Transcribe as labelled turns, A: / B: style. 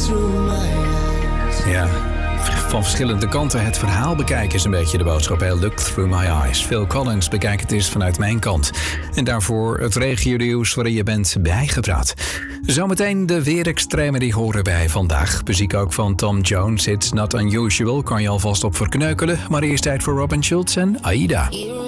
A: Ja, van verschillende kanten het verhaal bekijken is een beetje de boodschap. Look through my eyes. Phil Collins, bekijk het eens vanuit mijn kant. En daarvoor het regionieuws waarin je bent bijgepraat. Zometeen de weerextremen die horen bij vandaag. Muziek ook van Tom Jones, It's Not Unusual. Kan je alvast op verkneukelen. Maar eerst tijd voor Robin Schulz en Aida.